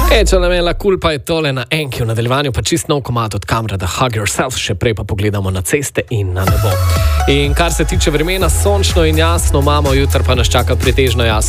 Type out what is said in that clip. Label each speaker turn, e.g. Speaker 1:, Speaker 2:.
Speaker 1: Če nam je la kulpa, je tole na enki, v nadaljevanju pa čist nov komad od Kamra, da Hug Yourself, še prej pa pogledamo na ceste in na nebo. In kar se tiče vremena, sončno in jasno imamo, jutri pa nas čaka pretežno jasno.